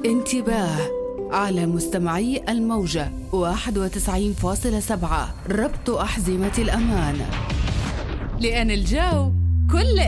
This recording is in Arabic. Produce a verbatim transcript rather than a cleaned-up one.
انتباه على مستمعي الموجة واحد وتسعين فاصلة سبعة، ربط أحزمة الأمان، لأن الجو كل